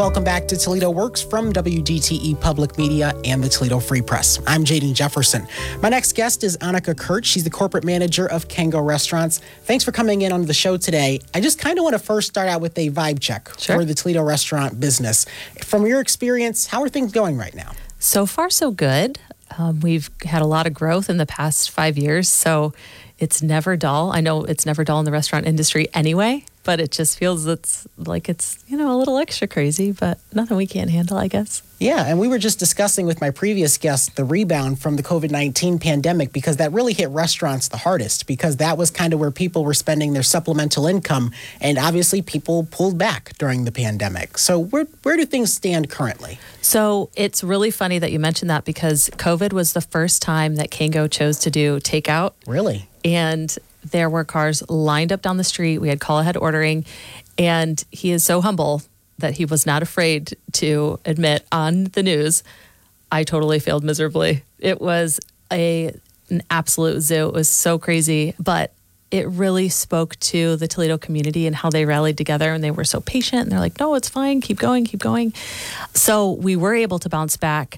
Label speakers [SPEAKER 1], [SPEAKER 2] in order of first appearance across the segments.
[SPEAKER 1] welcome back to Toledo Works from WDTE Public Media and the Toledo Free Press. I'm Jaden Jefferson. My next guest is Annika Kurt. She's the corporate manager of Kango Restaurants. Thanks for coming in on the show today. I just kind of want to first start out with a vibe check for the Toledo restaurant business. From your experience, how are things going right now?
[SPEAKER 2] So far, so good. We've had a lot of growth in the past 5 years, so it's never dull. I know it's never dull in the restaurant industry anyway, but it just feels it's a little extra crazy, but nothing we can't handle, I guess.
[SPEAKER 1] Yeah, and we were just discussing with my previous guest the rebound from the COVID-19 pandemic, because that really hit restaurants the hardest, because that was kind of where people were spending their supplemental income, and obviously people pulled back during the pandemic. So where do things stand currently?
[SPEAKER 2] So it's really funny that you mentioned that, because COVID was the first time that Kango chose to do takeout.
[SPEAKER 1] Really?
[SPEAKER 2] And there were cars lined up down the street. We had call ahead ordering, and he is so humble that he was not afraid to admit on the news, I totally failed miserably. It was an absolute zoo. It was so crazy, but it really spoke to the Toledo community and how they rallied together, and they were so patient, and they're like, no, it's fine. Keep going, keep going. So we were able to bounce back.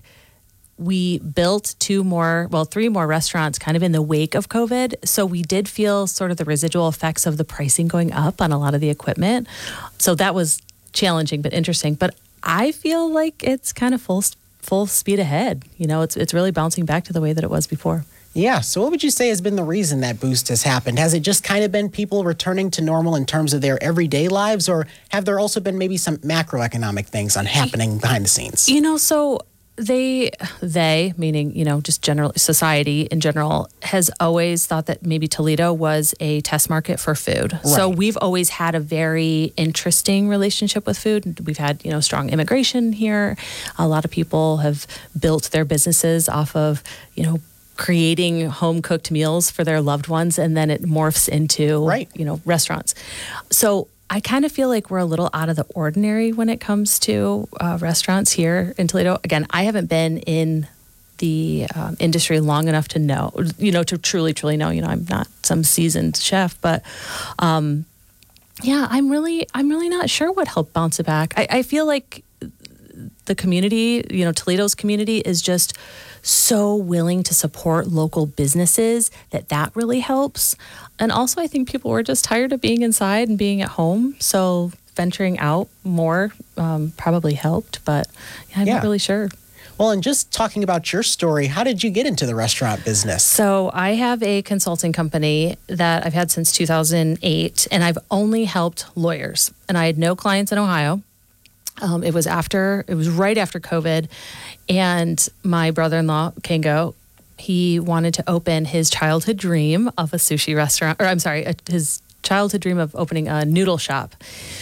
[SPEAKER 2] We built three more restaurants kind of in the wake of COVID. So we did feel sort of the residual effects of the pricing going up on a lot of the equipment. So that was challenging, but interesting. But I feel like it's kind of full speed ahead. You know, it's really bouncing back to the way that it was before.
[SPEAKER 1] Yeah. So what would you say has been the reason that boost has happened? Has it just kind of been people returning to normal in terms of their everyday lives, or have there also been maybe some macroeconomic things happening behind the scenes?
[SPEAKER 2] So they meaning, just general society in general, has always thought that maybe Toledo was a test market for food. Right. So we've always had a very interesting relationship with food. We've had, strong immigration here. A lot of people have built their businesses off of, creating home-cooked meals for their loved ones, and then it morphs into, restaurants. So I kind of feel like we're a little out of the ordinary when it comes to restaurants here in Toledo. Again, I haven't been in the industry long enough to know, to truly know. I'm not some seasoned chef, but I'm really not sure what helped bounce it back. I feel like the community, Toledo's community is just so willing to support local businesses that really helps. And also, I think people were just tired of being inside and being at home. So venturing out more probably helped, but I'm not really sure.
[SPEAKER 1] Well, and just talking about your story, how did you get into the restaurant business?
[SPEAKER 2] So I have a consulting company that I've had since 2008, and I've only helped lawyers. And I had no clients in Ohio. It was right after COVID, and my brother-in-law, Kango, he wanted to open his childhood dream of a sushi restaurant, his childhood dream of opening a noodle shop.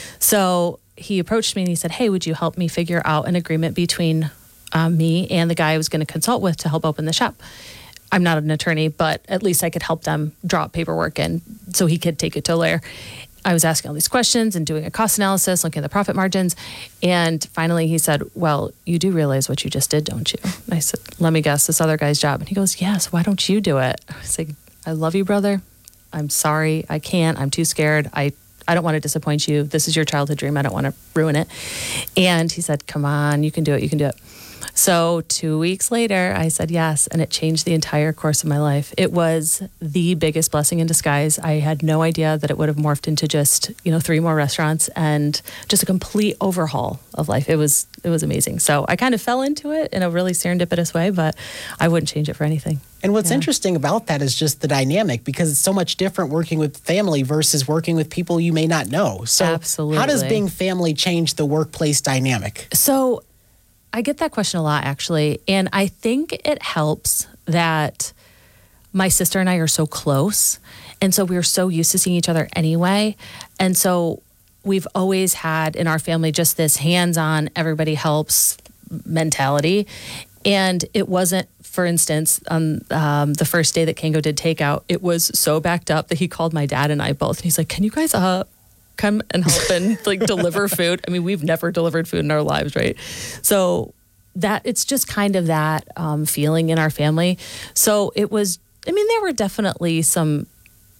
[SPEAKER 2] So he approached me and he said, hey, would you help me figure out an agreement between me and the guy I was going to consult with to help open the shop? I'm not an attorney, but at least I could help them draw up paperwork and so he could take it to a lawyer. I was asking all these questions and doing a cost analysis, looking at the profit margins. And finally he said, well, you do realize what you just did, don't you? And I said, let me guess, this other guy's job. And he goes, yes, why don't you do it? I was like, I love you, brother. I'm sorry. I can't. I'm too scared. I don't want to disappoint you. This is your childhood dream. I don't want to ruin it. And he said, come on, you can do it. You can do it. So 2 weeks later, I said yes, and it changed the entire course of my life. It was the biggest blessing in disguise. I had no idea that it would have morphed into just, 3 more restaurants and just a complete overhaul of life. It was amazing. So I kind of fell into it in a really serendipitous way, but I wouldn't change it for anything.
[SPEAKER 1] And what's interesting about that is just the dynamic, because it's so much different working with family versus working with people you may not know. So
[SPEAKER 2] absolutely.
[SPEAKER 1] How does being family change the workplace dynamic?
[SPEAKER 2] So I get that question a lot, actually. And I think it helps that my sister and I are so close. And so we're so used to seeing each other anyway. And so we've always had in our family just this hands-on, everybody helps mentality. And it wasn't, for instance, on the first day that Kango did takeout, it was so backed up that he called my dad and I both. And he's like, can you guys come and help and deliver food? I mean, we've never delivered food in our lives, right? So that it's just kind of that feeling in our family. So it was, there were definitely some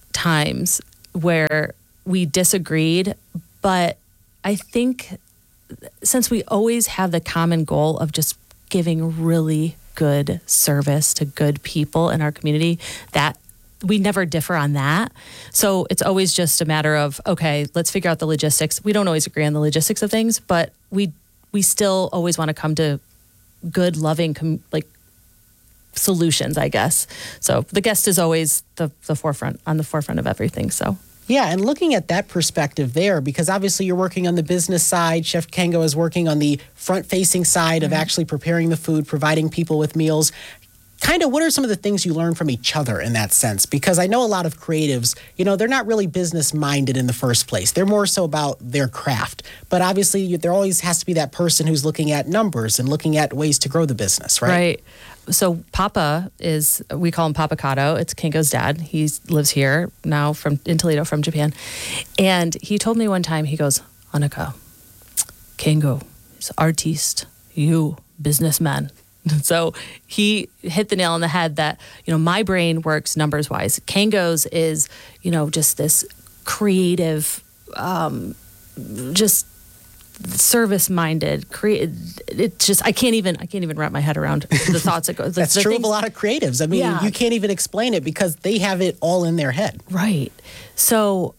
[SPEAKER 2] times where we disagreed, but I think since we always have the common goal of just giving really good service to good people in our community, that we never differ on that. So it's always just a matter of, okay, let's figure out the logistics. We don't always agree on the logistics of things, but we still always want to come to good, loving, solutions, I guess. So the guest is always on the forefront of everything. So.
[SPEAKER 1] Yeah, and looking at that perspective there, because obviously you're working on the business side, Chef Kengo is working on the front-facing side of actually preparing the food, providing people with meals. Kind of, what are some of the things you learn from each other in that sense? Because I know a lot of creatives, they're not really business-minded in the first place. They're more so about their craft. But obviously, there always has to be that person who's looking at numbers and looking at ways to grow the business, right?
[SPEAKER 2] Right. So Papa we call him Papa Kato. It's Kengo's dad. He lives here now in Toledo from Japan. And he told me one time, he goes, Annika, Kengo is artiste, you businessman. So he hit the nail on the head that, my brain works numbers wise. Kengo's is, just this creative, just service-minded, it's just I can't even wrap my head around the thoughts that go.
[SPEAKER 1] That's true of a lot of creatives. I mean, you can't even explain it because they have it all in their head.
[SPEAKER 2] Right. So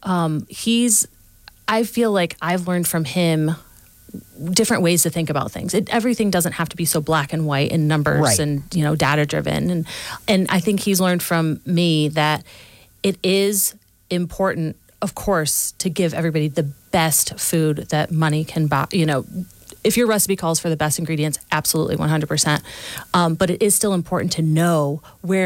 [SPEAKER 2] I feel like I've learned from him different ways to think about things. Everything doesn't have to be so black and white and numbers and data driven. And I think he's learned from me that it is important, of course, to give everybody the best food that money can buy. If your recipe calls for the best ingredients, absolutely 100%. But it is still important to know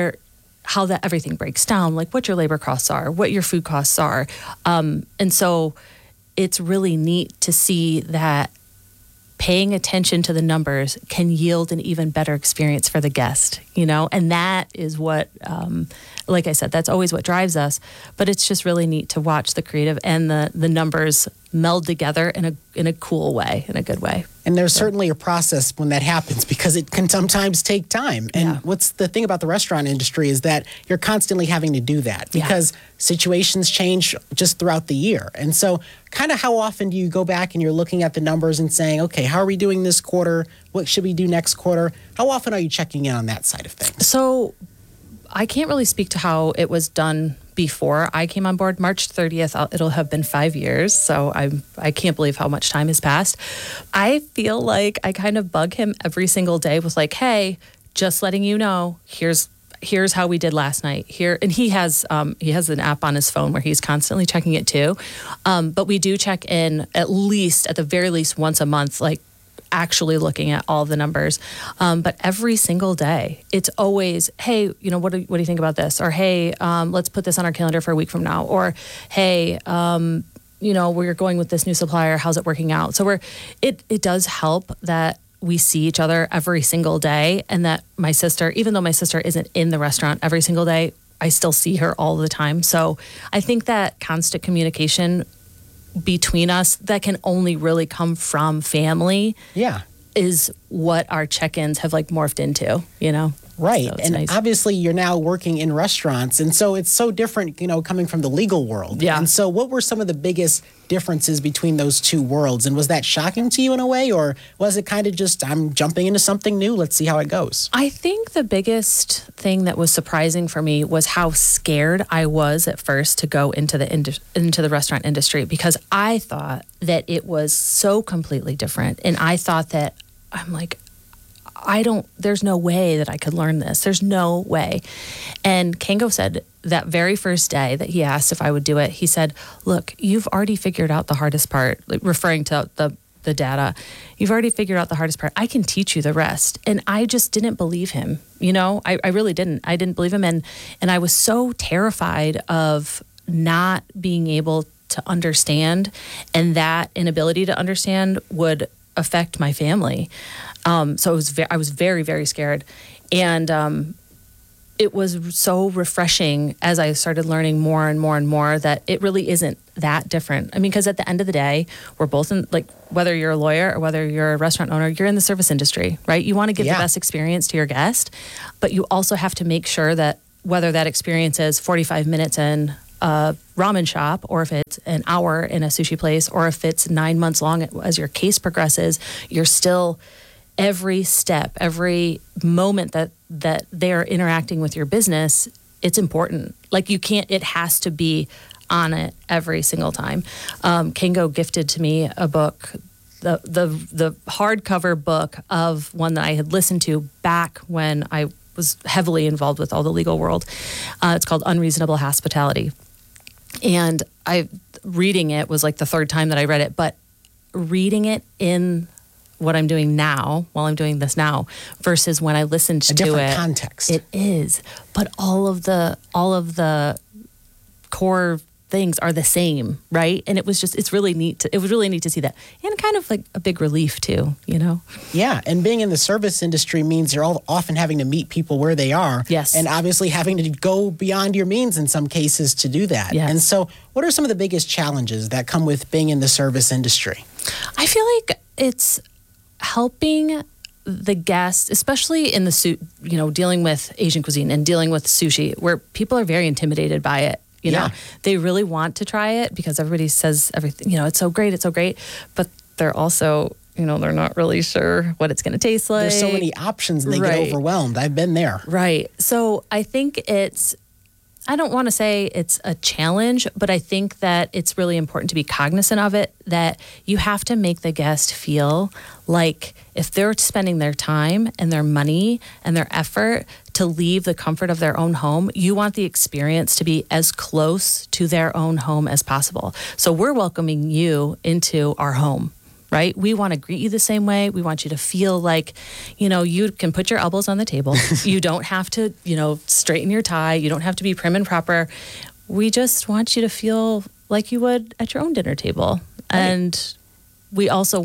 [SPEAKER 2] how that everything breaks down, like what your labor costs are, what your food costs are. And so it's really neat to see that paying attention to the numbers can yield an even better experience for the guest, and that is what, like I said, that's always what drives us. But it's just really neat to watch the creative and the numbers meld together in a cool way, in a good way.
[SPEAKER 1] And there's certainly a process when that happens because it can sometimes take time. And what's the thing about the restaurant industry is that you're constantly having to do that because situations change just throughout the year. And so kind of how often do you go back and you're looking at the numbers and saying, okay, how are we doing this quarter? What should we do next quarter? How often are you checking in on that side of things?
[SPEAKER 2] So I can't really speak to how it was done before I came on board. March 30th, it'll have been 5 years. So I can't believe how much time has passed. I feel like I kind of bug him every single day with like, hey, just letting you know, here's how we did last night here. And he has an app on his phone where he's constantly checking it too. But we do check in at the very least once a month, like actually looking at all the numbers. But every single day, it's always, hey, what do you think about this? Or, hey, let's put this on our calendar for a week from now. Or, hey, we're going with this new supplier. How's it working out? So it does help that we see each other every single day, and that my sister, even though my sister isn't in the restaurant every single day, I still see her all the time. So I think that constant communication between us that can only really come from family is what our check-ins have morphed into,
[SPEAKER 1] Right.
[SPEAKER 2] So
[SPEAKER 1] and
[SPEAKER 2] nice.
[SPEAKER 1] Obviously you're now working in restaurants. And so it's so different, coming from the legal world.
[SPEAKER 2] Yeah.
[SPEAKER 1] And so what were some of the biggest differences between those two worlds? And was that shocking to you in a way? Or was it kind of just, I'm jumping into something new, let's see how it goes?
[SPEAKER 2] I think the biggest thing that was surprising for me was how scared I was at first to go into the restaurant industry, because I thought that it was so completely different. And I thought that, I'm like, there's no way that I could learn this. There's no way. And Kengo said that very first day that he asked if I would do it, he said, look, you've already figured out the hardest part, referring to the data. You've already figured out the hardest part. I can teach you the rest. And I just didn't believe him. I really didn't. I didn't believe him. And I was so terrified of not being able to understand, and that inability to understand would affect my family. So I was very, very scared. And it was so refreshing as I started learning more and more and more that it really isn't that different. I mean, because at the end of the day, we're both in, whether you're a lawyer or whether you're a restaurant owner, you're in the service industry, right? You want to give the best experience to your guest, but you also have to make sure that whether that experience is 45 minutes in a ramen shop or if it's an hour in a sushi place or if it's 9 months long as your case progresses, you're still every step, every moment that they're interacting with your business, it's important. Like it has to be on it every single time. Kango gifted to me a book, the hardcover book of one that I had listened to back when I was heavily involved with all the legal world. It's called Unreasonable Hospitality. And reading it was like the third time that I read it, but reading it in what I'm doing now, while I'm doing this now, versus when I listened to it. A
[SPEAKER 1] different context.
[SPEAKER 2] It is. But all of the core things are the same, right? And it's really neat it was really neat to see that. And kind of like a big relief too, you know?
[SPEAKER 1] Yeah, and being in the service industry means you're all often having to meet people where they are.
[SPEAKER 2] Yes.
[SPEAKER 1] And obviously having to go beyond your means in some cases to do that.
[SPEAKER 2] Yes.
[SPEAKER 1] And so what are some of the biggest challenges that come with being in the service industry?
[SPEAKER 2] I feel like it's helping the guest, especially in dealing with Asian cuisine and dealing with sushi, where people are very intimidated by it. You know, they really want to try it because everybody says everything, it's so great, but they're also, they're not really sure what it's going to taste like.
[SPEAKER 1] There's so many options and they get overwhelmed. I've been there.
[SPEAKER 2] Right. So I think I don't want to say it's a challenge, but I think that it's really important to be cognizant of it, that you have to make the guest feel like if they're spending their time and their money and their effort to leave the comfort of their own home, you want the experience to be as close to their own home as possible. So we're welcoming you into our home. Right? We want to greet you the same way. We want you to feel like, you can put your elbows on the table. You don't have to, straighten your tie. You don't have to be prim and proper. We just want you to feel like you would at your own dinner table. Right. And we also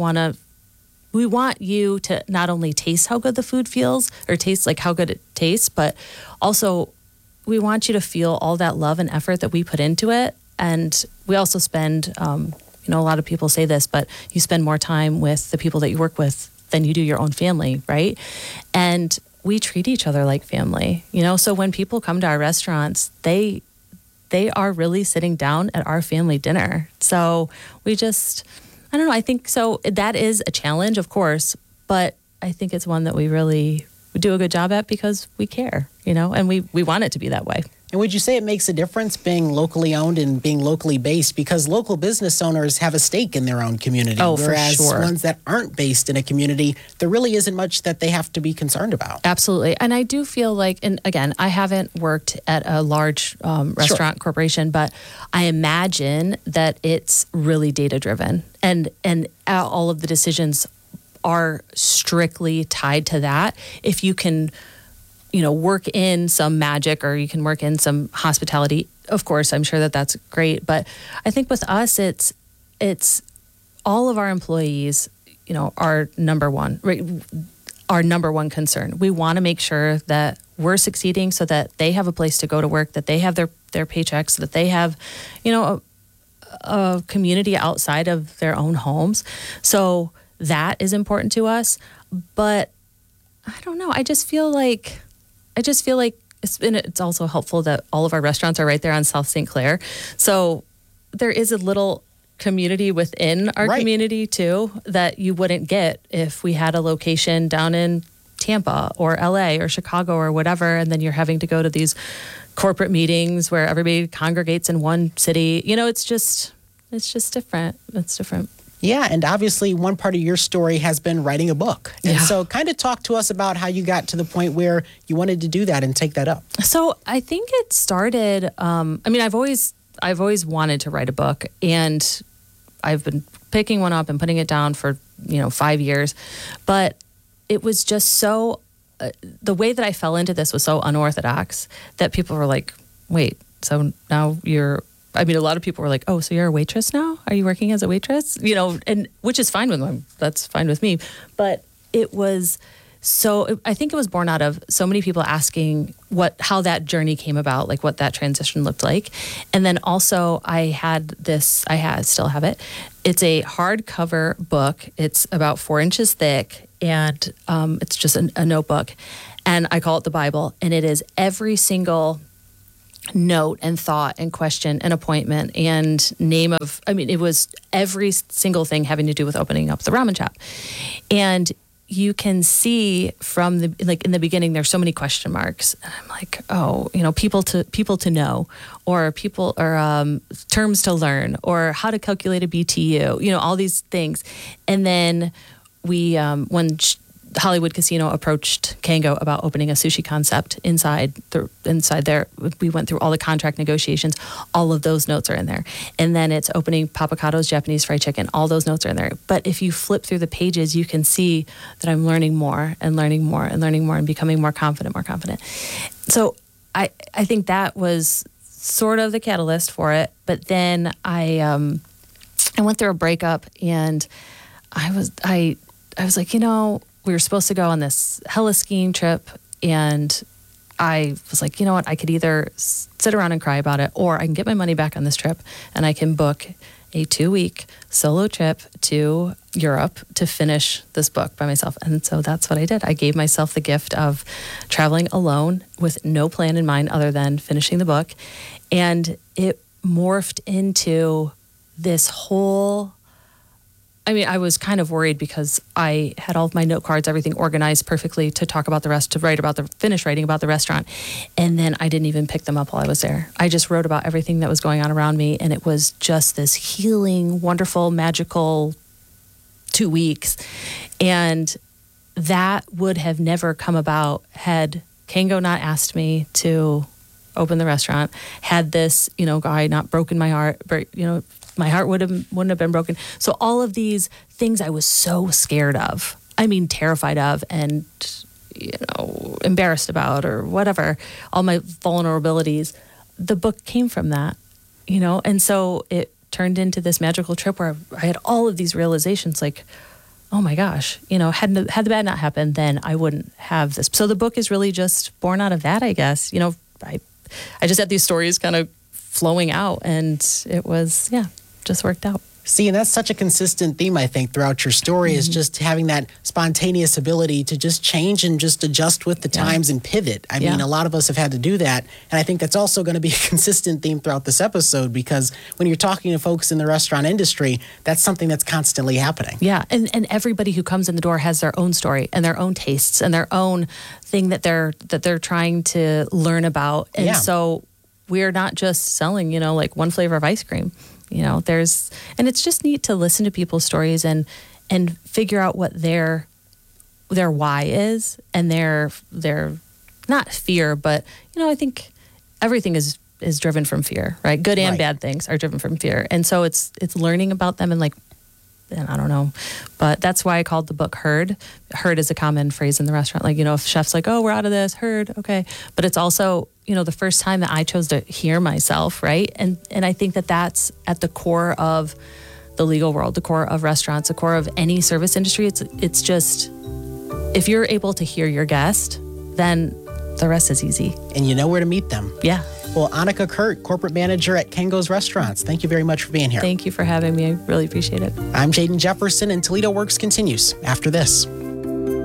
[SPEAKER 2] we want you to not only taste how good the food feels or taste like how good it tastes, but also we want you to feel all that love and effort that we put into it. And we also spend, a lot of people say this, but you spend more time with the people that you work with than you do your own family, right? And we treat each other like family, So when people come to our restaurants, they are really sitting down at our family dinner. So I don't know, I think so that is a challenge, of course, but I think it's one that we really do a good job at because we care, and we want it to be that way.
[SPEAKER 1] And would you say it makes a difference being locally owned and being locally based? Because local business owners have a stake in their own community.
[SPEAKER 2] Oh,
[SPEAKER 1] whereas
[SPEAKER 2] for sure.
[SPEAKER 1] Ones that aren't based in a community, there really isn't much that they have to be concerned about.
[SPEAKER 2] Absolutely. And I do feel like, and again, I haven't worked at a large restaurant corporation, but I imagine that it's really data driven. And all of the decisions are strictly tied to that. If you can work in some magic or you can work in some hospitality, of course, I'm sure that that's great. But I think with us, it's all of our employees, are number one, right? Our number one concern. We want to make sure that we're succeeding so that they have a place to go to work, that they have their paychecks, that they have, a community outside of their own homes. So that is important to us. But I don't know. I just feel like it's also helpful that all of our restaurants are right there on South St. Clair. So there is a little community within our community too that you wouldn't get if we had a location down in Tampa or LA or Chicago or whatever. And then you're having to go to these corporate meetings where everybody congregates in one city. It's just different. It's different.
[SPEAKER 1] Yeah, and obviously one part of your story has been writing a book. And
[SPEAKER 2] Yeah.
[SPEAKER 1] so kind of talk to us about how you got to the point where you wanted to do that and take that up.
[SPEAKER 2] So I think it started, I've always wanted to write a book, and I've been picking one up and putting it down for, 5 years. But it was just so, the way that I fell into this was so unorthodox that people were like, wait, so now a lot of people were like, oh, so you're a waitress now? Are you working as a waitress? And which is fine with them. That's fine with me. But it was I think it was born out of so many people asking how that journey came about, like what that transition looked like. And then also I still have it. It's a hardcover book. It's about 4 inches thick, and it's just a notebook. And I call it the Bible. And it is every single note and thought and question and appointment and name of, it was every single thing having to do with opening up the ramen shop. And you can see from in the beginning, there's so many question marks. And I'm like, people to know, or terms to learn, or how to calculate a BTU, all these things. And then when Hollywood Casino approached Kango about opening a sushi concept inside there, we went through all the contract negotiations. All of those notes are in there. And then it's opening Papakado's Japanese fried chicken. All those notes are in there. But if you flip through the pages, you can see that I'm learning more and learning more and learning more and becoming more confident. So I think that was sort of the catalyst for it. But then I went through a breakup, and I was like, we were supposed to go on this hella skiing trip, and I was like, you know what? I could either sit around and cry about it, or I can get my money back on this trip, and I can book a 2-week solo trip to Europe to finish this book by myself. And so that's what I did. I gave myself the gift of traveling alone with no plan in mind other than finishing the book. And it morphed into this whole... I was kind of worried because I had all of my note cards, everything organized perfectly to talk about to finish writing about the restaurant. And then I didn't even pick them up while I was there. I just wrote about everything that was going on around me. And it was just this healing, wonderful, magical 2 weeks. And that would have never come about had Kango not asked me to open the restaurant, had this, guy not broken my heart, my heart wouldn't have been broken. So all of these things I was so scared of, terrified of, and, embarrassed about, or whatever, all my vulnerabilities, the book came from that, and so it turned into this magical trip where I had all of these realizations, like, oh my gosh, had the bad not happened, then I wouldn't have this. So the book is really just born out of that, I guess. I just had these stories kind of flowing out, and it was, just worked out.
[SPEAKER 1] See, and that's such a consistent theme, I think, throughout your story, is just having that spontaneous ability to just change and just adjust with the times and pivot. I mean, a lot of us have had to do that. And I think that's also going to be a consistent theme throughout this episode, because when you're talking to folks in the restaurant industry, that's something that's constantly happening.
[SPEAKER 2] Yeah, and everybody who comes in the door has their own story and their own tastes and their own thing that they're trying to learn about. And so we're not just selling, like one flavor of ice cream. And it's just neat to listen to people's stories and figure out what their why is, and their not fear, but I think everything is driven from fear, right? Good and bad things are driven from fear, and so it's learning about them and I don't know, but that's why I called the book Heard. Heard is a common phrase in the restaurant, if chefs like, oh, we're out of this, heard, okay, but it's also the first time that I chose to hear myself, right? And I think that that's at the core of the legal world, the core of restaurants, the core of any service industry. It's just, if you're able to hear your guest, then the rest is easy.
[SPEAKER 1] And you know where to meet them.
[SPEAKER 2] Yeah.
[SPEAKER 1] Well, Annika Kurt, corporate manager at Kango's Restaurants, thank you very much for being here.
[SPEAKER 2] Thank you for having me. I really appreciate it.
[SPEAKER 1] I'm Jaden Jefferson, and Toledo Works continues after this.